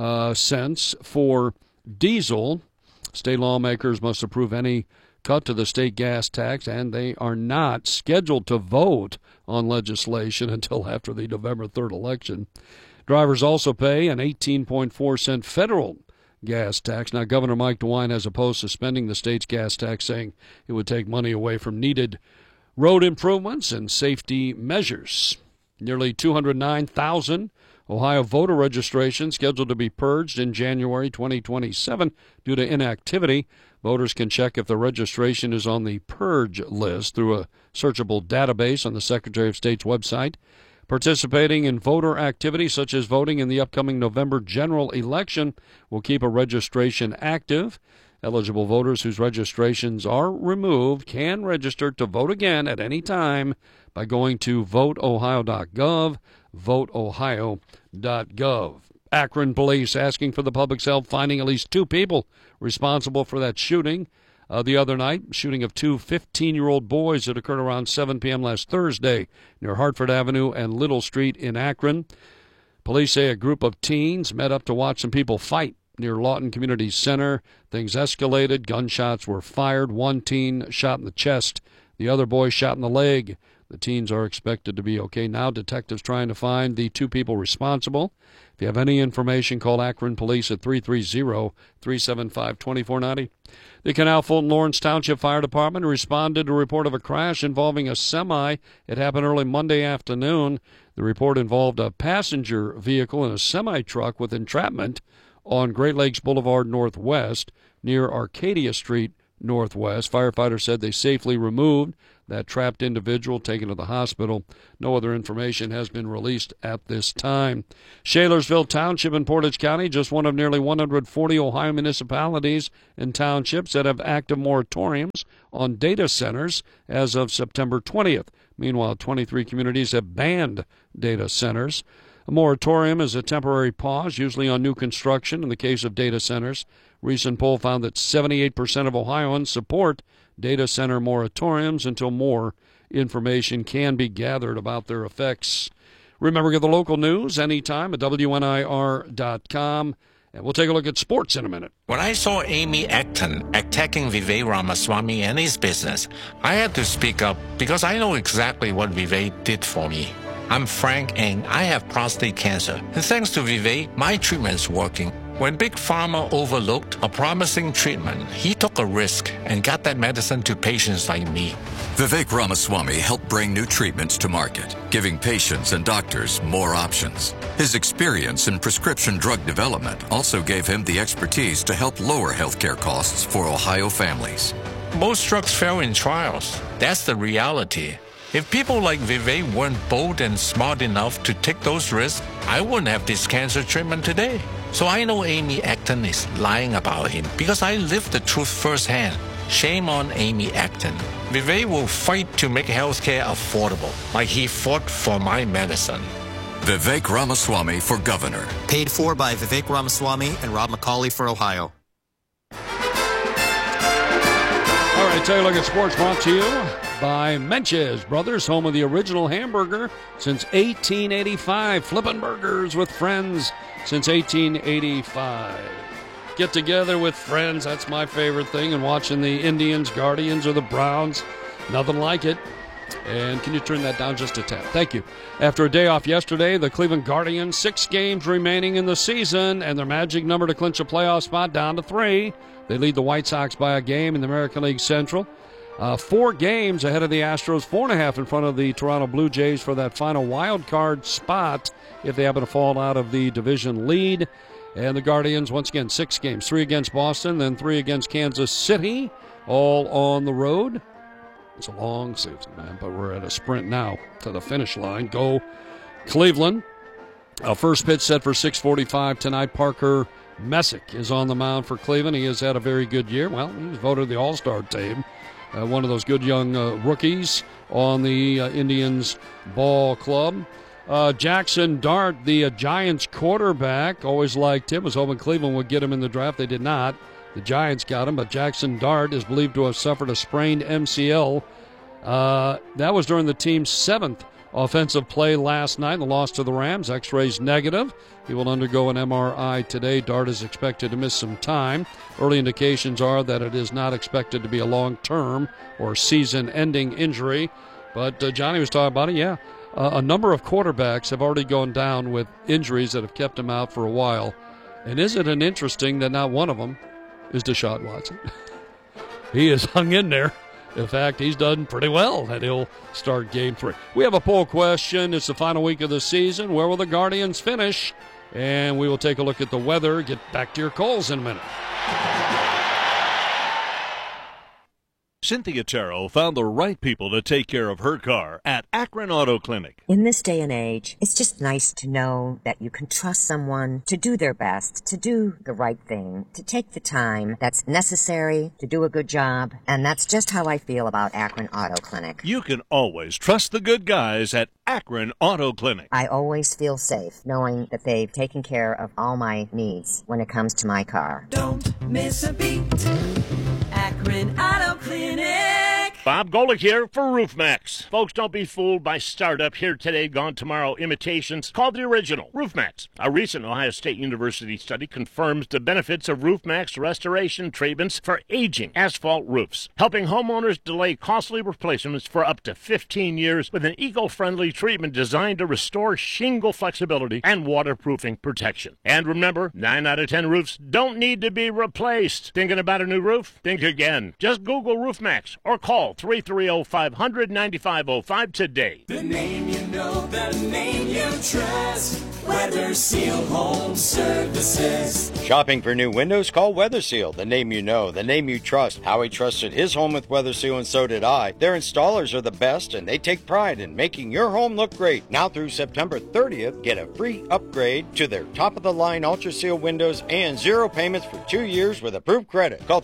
cents for diesel. State lawmakers must approve any cut to the state gas tax, and they are not scheduled to vote on legislation until after the November 3rd election. Drivers also pay an 18.4-cent federal gas tax. Now, Governor Mike DeWine has opposed suspending the state's gas tax, saying it would take money away from needed road improvements and safety measures. Nearly 209,000 Ohio voter registration scheduled to be purged in January 2027 due to inactivity. Voters can check if the registration is on the purge list through a searchable database on the Secretary of State's website. Participating in voter activities such as voting in the upcoming November general election will keep a registration active. Eligible voters whose registrations are removed can register to vote again at any time by going to voteohio.gov, voteohio.gov. Akron police asking for the public's help finding at least 2 people responsible for that shooting the other night. Shooting of 2 15-year-old boys that occurred around 7 p.m. last Thursday near Hartford Avenue and Little Street in Akron. Police say a group of teens met up to watch some people fight near Lawton Community Center. Things escalated. Gunshots were fired. One teen shot in the chest. The other boy shot in the leg. The teens are expected to be okay now. Detectives trying to find the two people responsible. If you have any information, call Akron Police at 330-375-2490. The Canal Fulton Lawrence Township Fire Department responded to a report of a crash involving a semi. It happened early Monday afternoon. The report involved a passenger vehicle and a semi-truck with entrapment on Great Lakes Boulevard Northwest near Arcadia Street Northwest. Firefighters said they safely removed that trapped individual, taken to the hospital. No other information has been released at this time. Shalersville Township in Portage County, just one of nearly 140 Ohio municipalities and townships that have active moratoriums on data centers as of September 20th. Meanwhile, 23 communities have banned data centers. A moratorium is a temporary pause, usually on new construction in the case of data centers. Recent poll found that 78% of Ohioans support data center moratoriums until more information can be gathered about their effects. Remember, get the local news anytime at WNIR.com. And we'll take a look at sports in a minute.
When I saw Amy Acton attacking Vivek Ramaswamy and his business, I had to speak up because I know exactly what Vivek did for me. I'm Frank, and I have prostate cancer. And thanks to Vivek, my treatment's working. When Big Pharma overlooked a promising treatment, he took a risk and got that medicine to patients like me.
Vivek Ramaswamy helped bring new treatments to market, giving patients and doctors more options. His experience in prescription drug development also gave him the expertise to help lower healthcare costs for Ohio families.
Most drugs fail in trials. That's the reality. If people like Vivek weren't bold and smart enough to take those risks, I wouldn't have this cancer treatment today. So I know Amy Acton is lying about him because I lived the truth firsthand. Shame on Amy Acton. Vivek will fight to make healthcare affordable, like he fought for my medicine.
Vivek Ramaswamy for governor.
Paid for by Vivek Ramaswamy and Rob McCauley for Ohio.
All right, take a look at sports brought to you by Menches Brothers, home of the original hamburger since 1885. Flippin' burgers with friends since 1885. Get together with friends, that's my favorite thing, and watching the Indians, Guardians, or the Browns, nothing like it. And can you turn that down just a tad? Thank you. After a day off yesterday, the Cleveland Guardians, 6 games remaining in the season, and their magic number to clinch a playoff spot down to 3. They lead the White Sox by a game in the American League Central. 4 games ahead of the Astros, 4.5 in front of the Toronto Blue Jays for that final wild card spot if they happen to fall out of the division lead. And the Guardians, once again, 6 games, 3 against Boston, then 3 against Kansas City, all on the road. It's a long season, man, but we're at a sprint now to the finish line. Go Cleveland. First pitch set for 6:45 tonight. Parker Messick is on the mound for Cleveland. He has had a very good year. Well, he was voted the All-Star team. One of those good young rookies on the Indians ball club. Jackson Dart, the Giants quarterback, always liked him. Was hoping Cleveland would get him in the draft. They did not. The Giants got him, but Jackson Dart is believed to have suffered a sprained MCL. That was during the team's 7th offensive play last night. The loss to the Rams. X-rays negative. He will undergo an MRI today. Dart is expected to miss some time. Early indications are that it is not expected to be a long-term or season-ending injury. But Johnny was talking about it, yeah. A number of quarterbacks have already gone down with injuries that have kept them out for a while. And isn't it interesting that not one of them is Deshaun Watson? He has hung in there. In fact, he's done pretty well, and he'll start Game 3. We have a poll question. It's the final week of the season. Where will the Guardians finish? And we will take a look at the weather. Get back to your calls in a minute.
Cynthia Terrell found the right people to take care of her car at Akron Auto Clinic.
In this day and age, it's just nice to know that you can trust someone to do their best, to do the right thing, to take the time that's necessary to do a good job. And that's just how I feel about Akron Auto Clinic.
You can always trust the good guys at Akron Auto Clinic.
I always feel safe knowing that they've taken care of all my needs when it comes to my car.
Don't miss a beat. Akron Auto Clinic. Bob Golick here for RoofMax. Folks, don't be fooled by startup here today, gone tomorrow imitations. Call the original, RoofMax. A recent Ohio State University study confirms the benefits of RoofMax restoration treatments for aging asphalt roofs, helping homeowners delay costly replacements for up to 15 years with an eco-friendly treatment designed to restore shingle flexibility and waterproofing protection. And remember, 9 out of 10 roofs don't need to be replaced. Thinking about a new roof? Think again. Just Google RoofMax or call 330-500-9505 today.
The name you know, the name you trust. Weather Seal Home Services.
Shopping for new windows? Call Weather Seal. The name you know, the name you trust. Howie trusted his home with Weather Seal, and so did I. Their installers are the best, and they take pride in making your home look great. Now through September 30th, get a free upgrade to their top-of-the-line Ultra Seal windows and 0 payments for 2 years with approved credit. Call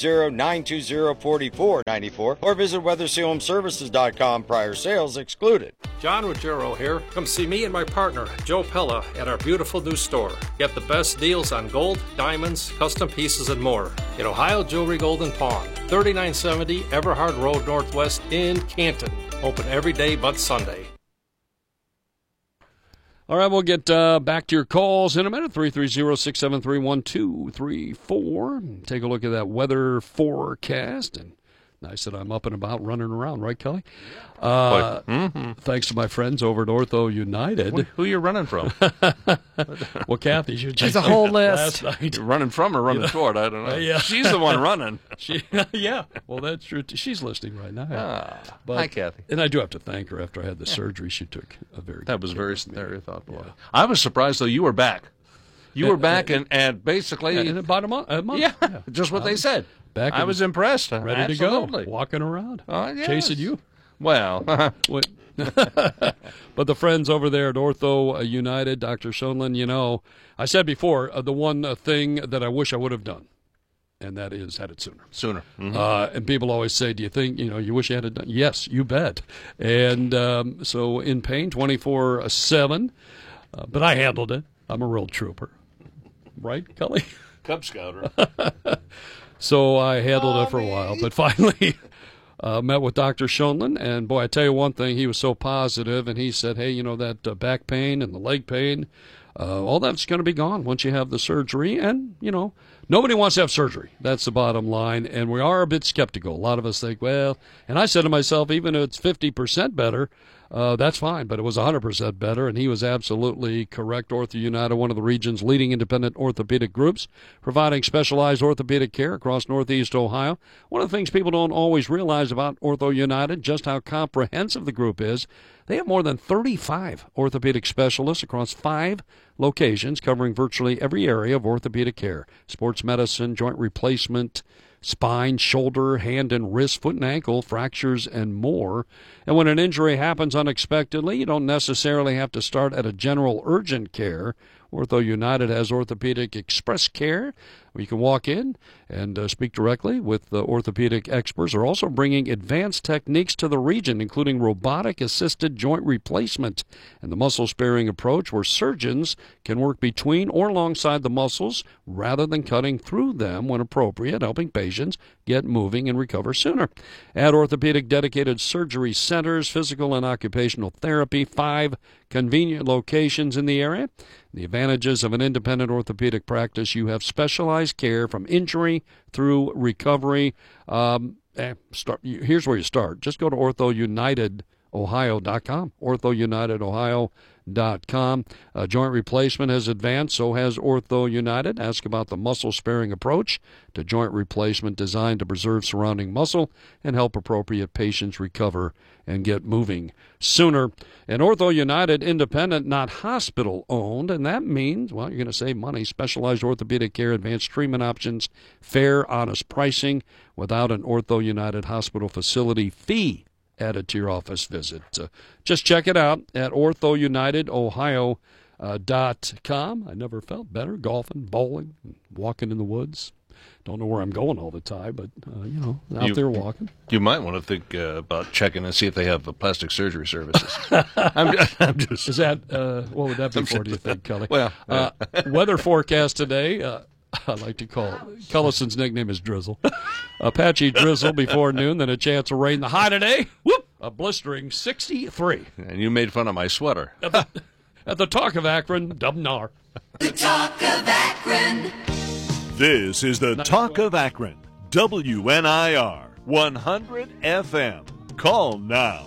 330-920-4494 or visit WeatherSealHomeServices.com. Prior sales excluded.
John Ruggiero here. Come see me and my partner, Joe Pella, at our beautiful new store. Get the best deals on gold, diamonds, custom pieces, and more. In Ohio Jewelry Golden Pawn, 3970 Everhard Road Northwest in Canton. Open every day but Sunday.
All right, we'll get back to your calls in a minute. 330-673-1234. Take a look at that weather forecast. And nice that I'm up and about running around, right, Kelly? Thanks to my friends over at Ortho United.
Who are you running from?
Well, Kathy,
there's a whole list.
You're running from or running toward? I don't know.
Yeah.
She's the one running.
Yeah, well, that's true. She's listening right now.
Hi, Kathy.
And I do have to thank her. After I had the surgery, she took a very
That was very thoughtful. Yeah. I was surprised, though, you were back. You were back and basically...
in about a month.
Yeah, just what they said.
Back
I was impressed.
Ready to go. Walking around.
Yes.
Chasing you.
Well.
But the friends over there at Ortho United, Dr. Schoenlin, you know, I said before, the one thing that I wish I would have done, and that is had it sooner.
Mm-hmm.
And people always say, do you think, you wish you had it done? Yes, you bet. And so in pain 24/7, but I handled it. I'm a real trooper. Right, Kelly?
Cub Scouter.
So I handled it for a while, but finally met with Dr. Schoenlin, and boy, I tell you one thing, he was so positive, and he said, hey, that back pain and the leg pain, all that's going to be gone once you have the surgery, and, nobody wants to have surgery. That's the bottom line, and we are a bit skeptical. A lot of us think, well, and I said to myself, even if it's 50% better, that's fine, but it was 100% better, and he was absolutely correct. Ortho United, one of the region's leading independent orthopedic groups, providing specialized orthopedic care across Northeast Ohio. One of the things people don't always realize about Ortho United, just how comprehensive the group is. They have more than 35 orthopedic specialists across 5 locations, covering virtually every area of orthopedic care: sports medicine, joint replacement, spine, shoulder, hand and wrist, foot and ankle, fractures, and more. And when an injury happens unexpectedly, you don't necessarily have to start at a general urgent care. Ortho United has Orthopedic Express Care, where you can walk in and speak directly with the orthopedic experts. They're also bringing advanced techniques to the region, including robotic-assisted joint replacement and the muscle-sparing approach, where surgeons can work between or alongside the muscles rather than cutting through them when appropriate, helping patients get moving and recover sooner. At Orthopedic Dedicated Surgery Centers, physical and occupational therapy, 5 convenient locations in the area. The advantages of an independent orthopedic practice: you have specialized care from injury through recovery. Here's where you start. Just go to OrthoUnitedOhio.com, OrthoUnitedOhio.com. Joint replacement has advanced, so has Ortho United. Ask about the muscle-sparing approach to joint replacement designed to preserve surrounding muscle and help appropriate patients recover and get moving sooner. And Ortho United, independent, not hospital-owned, and that means, well, you're going to save money. Specialized orthopedic care, advanced treatment options, fair, honest pricing without an Ortho United hospital facility fee added to your office visit. Just check it out at OrthoUnitedOhio.com. I never felt better golfing, bowling, walking in the woods. Don't know where I'm going all the time, but, out there walking.
You might want to think about checking and see if they have plastic surgery services. I'm just.
Is that, what would that be for, do you think, Kelly?
Well.
Weather forecast today. I like to call Cullison's nickname is Drizzle. A patchy drizzle before noon, then a chance of rain. The high today, whoop, a blistering 63.
And you made fun of my sweater.
At the Talk of Akron, Dubnar.
The Talk of Akron.
This is the Talk of Akron. WNIR 100 FM. Call now.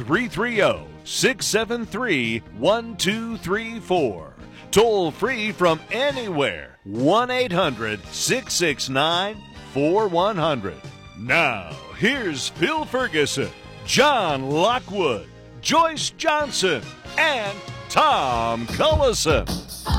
330-673-1234. Toll free from anywhere. 1-800-669-4100. Now, here's Phil Ferguson, John Lockwood, Joyce Johnson, and Tom Cullison.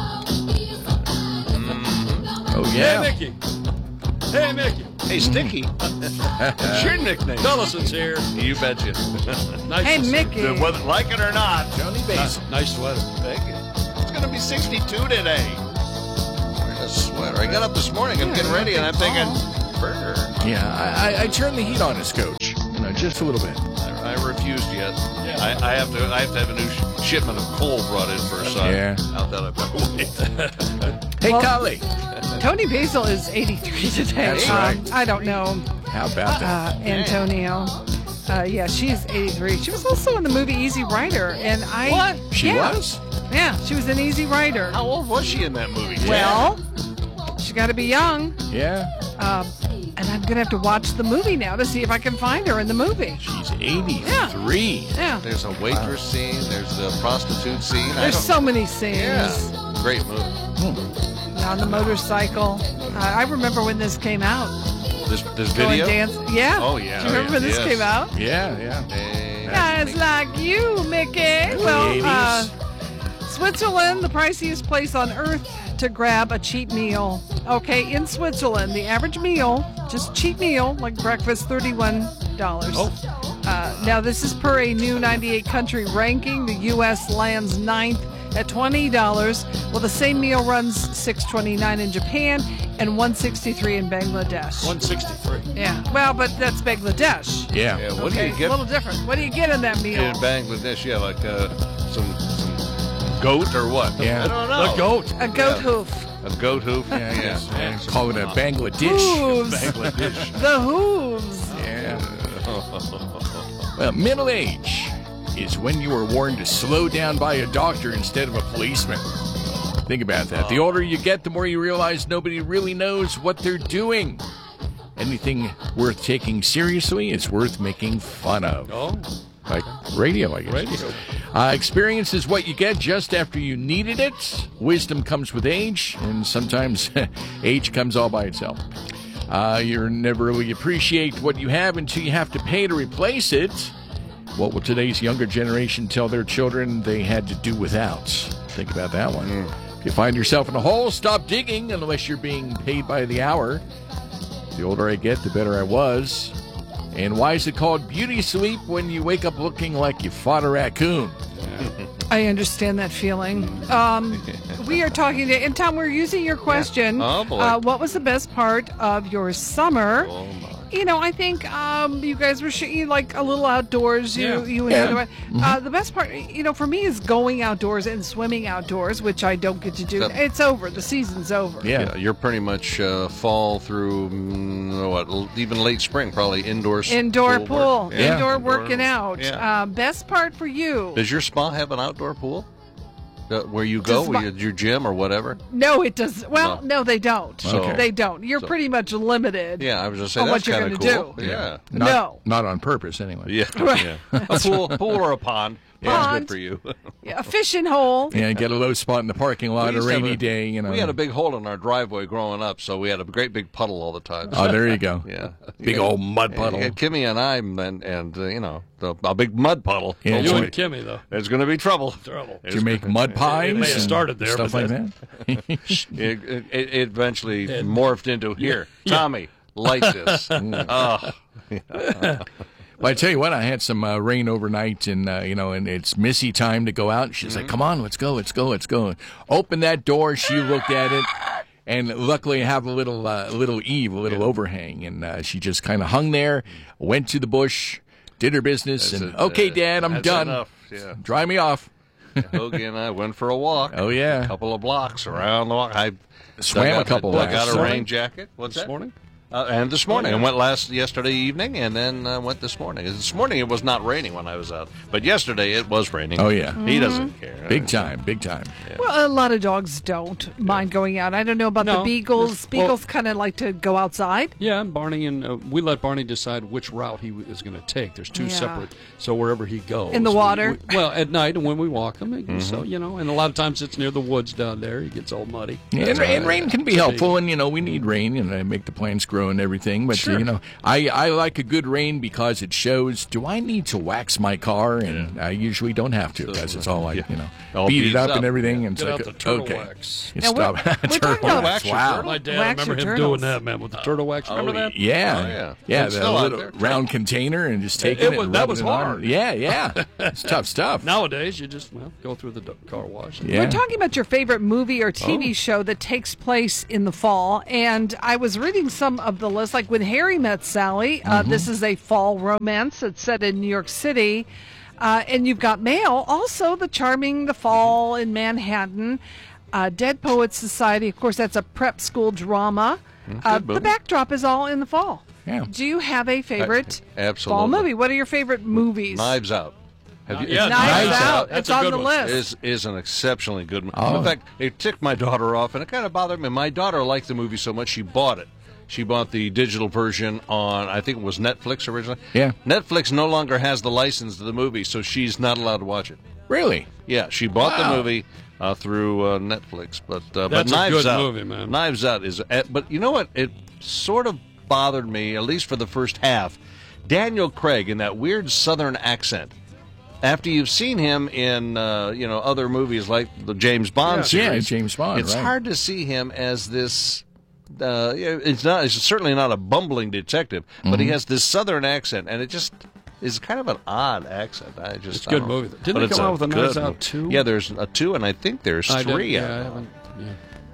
Oh, yeah.
Hey, Mickey. Hey, Mickey.
Hey, Sticky. It's your nickname.
Cullison's here.
You betcha.
Nice
Hey, Mickey.
Whether like it or not,
Johnny Basil.
Nice sweater.
Thank you. It's going to be 62 today. Wearing a sweater. I got up this morning. I'm getting ready, and I'm thinking, burger.
Yeah, I turned the heat on his coach. Just a little bit.
I refused yet. Yeah. I have to have a new shipment of coal brought in for a son.
Yeah.
Out that I better wait.
Hey, Collie.
Tony Basil is 83 today.
That's right.
I don't know.
How about that?
Antonio. Yeah, she's 83. She was also in the movie Easy Rider, and
What?
She was?
Yeah, she was in Easy Rider.
How old was she in that movie?
Well, she got to be young.
Yeah.
And I'm gonna have to watch the movie now to see if I can find her in the movie.
She's 83.
Yeah.
There's a waitress scene. There's the prostitute scene.
There's so many scenes.
Yeah. Great movie.
On the motorcycle. I remember when this came out.
This
Go
video?
and dance. Yeah.
Oh, yeah.
Do you remember when this came out?
Yeah.
Guys like you, Mickey. Well, Switzerland, the priciest place on earth to grab a cheap meal. Okay, in Switzerland, the average meal, just cheap meal, like breakfast, $31. Now, this is per a new 98 country ranking. The U.S. lands ninth at $20. Well, the same meal runs $6.29 in Japan and $163 in Bangladesh.
163.
Yeah. Well, but that's Bangladesh.
Yeah.
What do you
A
get
little different. What do you get in that meal?
in Bangladesh? Yeah, like some goat or what?
Yeah.
I don't know.
The goat.
A goat hoof.
A goat hoof?
Yeah. Call it a Bangladesh.
Hooves.
Bangladesh.
The hooves.
Yeah. Well, middle age is when you are warned to slow down by a doctor instead of a policeman. Think about that. The older you get, the more you realize nobody really knows what they're doing. Anything worth taking seriously is worth making fun of.
Oh.
Like radio, I guess.
Radio.
Experience is what you get just after you needed it. Wisdom comes with age, and sometimes age comes all by itself. You never really appreciate what you have until you have to pay to replace it. What will today's younger generation tell their children they had to do without? Think about that one. If you find yourself in a hole, stop digging unless you're being paid by the hour. The older I get, the better I was. And why is it called beauty sleep when you wake up looking like you fought a raccoon?
I understand that feeling. We are talking to, and Tom, we're using your question.
Oh, boy.
What was the best part of your summer?
Oh, my.
You know, I think you guys were like a little outdoors. You enjoyed it. The best part, for me, is going outdoors and swimming outdoors, which I don't get to do. It's over. The season's over.
Yeah, you're pretty much fall through even late spring, probably indoor
pool.
Yeah.
Indoor working out.
Yeah.
Best part for you.
Does your spa have an outdoor pool? Where you go, your gym or whatever?
No, it does. Well, no, they don't.
Okay.
They don't. You're pretty much limited.
Yeah, I was just saying
on
that's
what you're
kind of
gonna
cool.
do.
Yeah.
Not on purpose, anyway.
Yeah. A pool or a pond. That's good for you.
Yeah, a fishing hole.
Yeah, get a low spot in the parking lot a rainy day.
We had a big hole in our driveway growing up, so we had a great big puddle all the time.
Oh, there you go.
Yeah,
big old mud puddle.
And Kimmy and I, and a big mud puddle.
Yeah,
you and Kimmy, though.
There's going to be trouble.
Did you make mud pies?
It may have started there.
Stuff like that.
It eventually morphed into here. Tommy, light this.
Well, I tell you what, I had some rain overnight, and and it's Missy time to go out. She's like, "Come on, let's go." Open that door. She looked at it, and luckily I have a little overhang, and she just kind of hung there, went to the bush, did her business, and okay, Dad, I'm done.
Enough. Yeah.
Dry me off.
Hoagie and I went for a walk.
Oh, yeah.
A couple of blocks around the walk. I
swam a couple
I got
laps.
a rain jacket. What's
This
that?
morning?
And this morning. I went yesterday evening, and then went this morning. This morning it was not raining when I was out, but yesterday it was raining.
Oh, yeah.
He doesn't care.
Big time.
Yeah.
Well, a lot of dogs don't mind going out. I don't know about the beagles. Beagles kind of like to go outside.
Yeah, and Barney we let Barney decide which route he is going to take. There's two separate, so wherever he goes.
In the water?
Well, at night and when we walk him. So, and a lot of times it's near the woods down there. He gets all muddy.
Yeah, and rain can be helpful, and, we need rain, and make the plants grow and everything. But,
Sure.
I like a good rain because it shows, do I need to wax my car? And I usually don't have to because it's all like,
All
beat it
beads
up
up.
and everything. And
Get
it's
out
like,
the turtle
okay.
wax.
It's stop. Turtle wax. Wow.
My dad,
Wax
I remember
your
him
turtles.
doing that, man, with the turtle wax. Remember that?
Yeah.
It's
The
still out
little
there.
round container and just taking it. and
That was
rubbing it on.
hard.
Yeah. It's tough stuff.
Nowadays, you just go through the car wash.
Yeah.
We're talking about your favorite movie or TV show that takes place in the fall. And I was reading some of the list, like When Harry Met Sally. This is a fall romance. It's set in New York City. And you've got Mail, also The Charming, The Fall in Manhattan. Dead Poets Society, of course, that's a prep school drama. The backdrop is all in the fall.
Yeah.
Do you have a favorite
Absolutely.
fall movie? What are your favorite movies?
Knives Out. Have you?
Yeah,
Knives Out.
That's
It's
a
on
good
the
one.
list.
Is an exceptionally good movie.
Oh.
In fact, it ticked my daughter off, and it kind of bothered me. My daughter liked the movie so much she bought it. She bought the digital version on, I think it was Netflix originally.
Yeah.
Netflix no longer has the license to the movie, so she's not allowed to watch it.
Really?
Yeah, she bought the movie through Netflix, but
That's
Knives
a good
Out,
movie, man.
Knives Out is. But you know what? It sort of bothered me, at least for the first half. Daniel Craig in that weird Southern accent. After you've seen him in other movies like the James Bond series,
James Bond.
it's
right.
hard to see him as this. It's certainly not a bumbling detective, but he has this Southern accent, and it just is kind of an odd accent.
It's a good movie. Didn't they come out with a Knives Out 2?
Yeah, there's a 2, and I think there's 3.
I haven't. Yeah.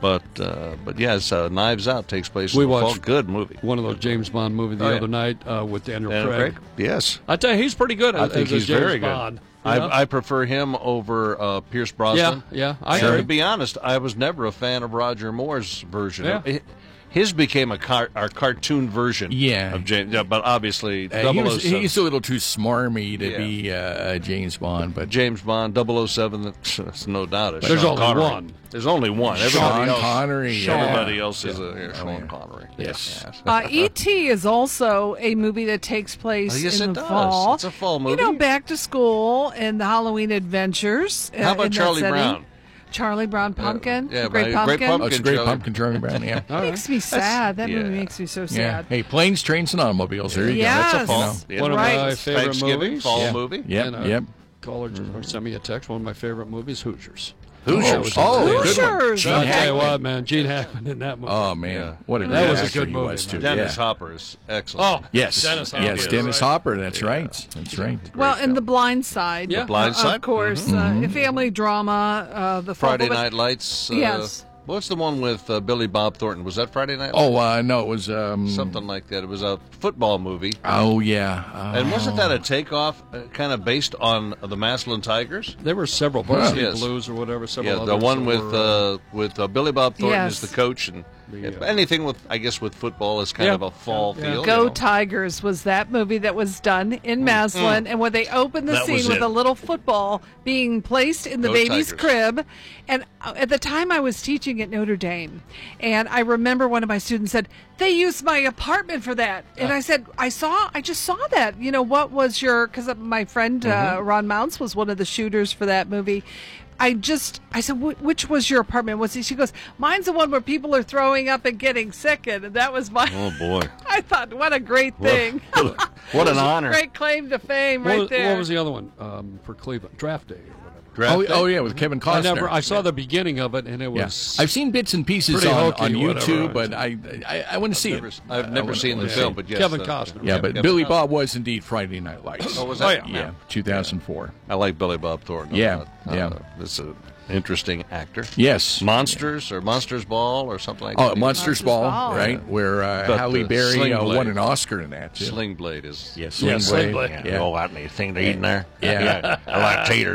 But yes, Knives Out takes place in
We
the fall.
watched
Good movie.
One of those James Bond movies the other night with Daniel Craig.
Yes.
I tell you, he's pretty good.
I think
as
he's
James
very good.
Bond, you know?
I prefer him over Pierce Brosnan.
Yeah, I
And
agree.
to be honest, I was never a fan of Roger Moore's version.
Yeah.
His became our cartoon version of James. Yeah, but obviously,
he's a little too smarmy to be James Bond. But
James Bond, 007, that's no doubt.
There's
Sean
only
Connery.
one.
There's only one.
Sean Connery.
Everybody else is Sean Connery.
Yes.
E.T. is also a movie that takes place
Yes,
in
it
the
does.
fall.
It's a fall movie.
Back to school and the Halloween adventures.
How about
in that
Charlie
setting.
Brown?
Charlie Brown Pumpkin.
yeah,
Great
Great
Pumpkin.
Pumpkin.
Oh, it's a great
Charlie.
pumpkin, Charlie Brown. Yeah.
Makes me sad. That movie
Yeah.
makes me so
Yeah.
sad.
Hey, planes, trains, and automobiles. There you
Yes.
go.
That's a fall.
You
Yeah.
One of
Right.
my favorite
Thanksgiving,
movies.
fall
Yeah.
movie.
Yep.
And,
Yep.
Caller just sent me a text. One of my favorite movies, Hoosiers.
Hoosiers.
Oh,
good one.
Hoosiers.
Gene
I'll tell you
Hackman.
what, man, Gene Hackman in that movie.
Oh man,
Yeah.
what a
That
great
was a
actor
good
he
movie,
was
man.
too.
Dennis
Yeah.
Hopper is excellent.
Oh,
Yes,
Dennis Hopper.
yes, Dennis Hopper. That's right. That's right.
Well, and The Blind Side.
Yeah. The
Blind Side?
Of course.
Mm-hmm.
A family drama. The fall,
Friday
but-
Night Lights.
Yes.
What's the one with Billy Bob Thornton? Was that Friday Night Lights?
Oh no, it was
Something like that. It was a football movie.
Oh yeah.
And wasn't that a takeoff kind of based on the Maslin Tigers?
There were several, Varsity
Yes.
Blues or whatever. Several
Yeah, the
others
one
that
with Billy Bob Thornton
Yes.
as the coach, and anything with football is kind
Yeah.
of a fall
Yeah.
feel.
Go
you know?
Tigers was that movie that was done in Maslin, and when they opened the
That
scene
was
with
it.
a little football being placed in the
Go
baby's
Tigers.
crib, and at the time I was teaching at Notre Dame, and I remember one of my students said, "They used my apartment for that," and I said, I just saw that. What was your? Because my friend Ron Mounts was one of the shooters for that movie. I said, which was your apartment? Was it? She goes, mine's the one where people are throwing up and getting sick in, and that was my.
Oh boy!
I thought, what a great thing!
What an honor!
Great claim to fame,
What
there.
was the other one for Cleveland? Draft Day or whatever.
Oh yeah, with Kevin Costner.
I saw the beginning of it, and it
Yeah.
was.
I've seen bits and pieces
pretty
on
hokey,
YouTube,
whatever.
but I want to see it.
I've never seen the film, but yes,
Kevin Costner.
Yeah, but
Kevin
Billy
Costner.
Bob was indeed Friday Night Lights.
Oh, was that?
Yeah, 2004.
I like Billy Bob Thornton.
Yeah, yeah.
It's an interesting actor.
Yes.
Monsters Ball or something like that.
Oh, Monsters Ball, right? Where
But
Halle Berry
Sling Blade.
won an Oscar in that, too.
Sling Blade is.
Yeah,
Sling
Sling
Blade.
Blade. Yeah.
Oh, that anything to eat in there?
Yeah.
I like taters.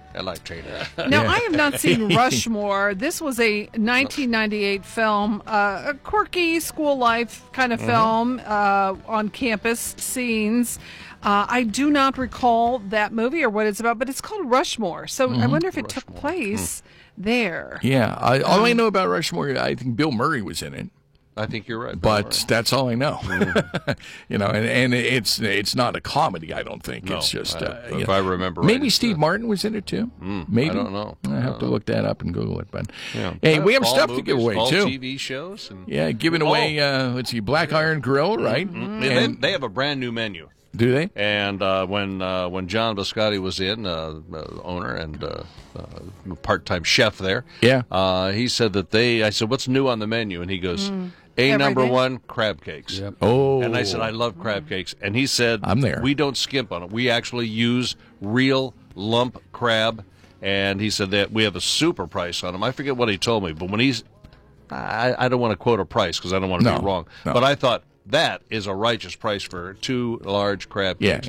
I like Tina.
Now, I have not seen Rushmore. This was a 1998 film, a quirky school life kind of film on campus scenes. I do not recall that movie or what it's about, but it's called Rushmore. So I wonder if it took place there.
Yeah. All I know about Rushmore, I think Bill Murray was in it.
I think you're right.
But that's all I know. You know, and it's not a comedy, I don't think.
No,
it's just,
if I remember right.
Maybe Steve Martin was in it, too. Maybe.
I don't know.
I have to look that up and Google it. But
yeah.
hey, we have
All
stuff
movies,
to give away,
all
too.
TV shows. And
yeah, giving away, let's see, Black Iron Grill, right?
And they have a brand new menu.
Do they?
And when John Biscotti was in, owner and part-time chef there, he said that I said, what's new on the menu? And he goes, number one, crab cakes.
Yep. Oh.
And I said, I love crab cakes. And he said,
I'm there.
We don't skimp on it. We actually use real lump crab. And he said that we have a super price on them. I forget what he told me, but when I don't want to quote a price because I don't want to be wrong.
No.
But I thought, that is a righteous price for 2 large crab cakes.